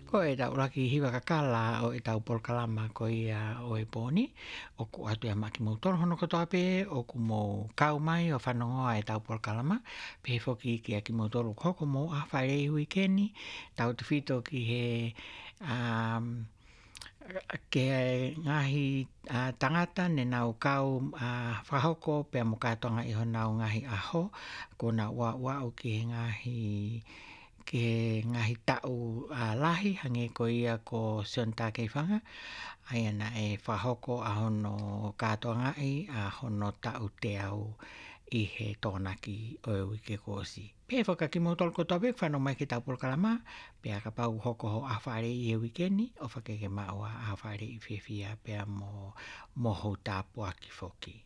Ko e tau laki hiwa kakala o e tau polkalama ko ia o e pōni. O ku atu e maki mautoro hono kotoa pe, o ku mō kau mai o whanongoa e tau polkalama. Pe foki ki a ki mautoro koko mō a whaere hui keni. Tau te whito ki he ke ngahi tangata ne nau kau whahoko pe mo kātonga iho nau ngahi aho. Ko na ua o ki he ngahi tau lahi hange ko ia ko Sionta kei whanga. Ai ana e whahoko a hono kātoa ngai a hono tau te au i he tōnaki o e wike kōsi. Pe whakaki mautolo kotoa pe whanau mai ki tau polkalama pe a ka pau hoko ho a whare i e wikeni o whakeke maua a whare i whiwhia pe a mo hou tāpua ki whoki.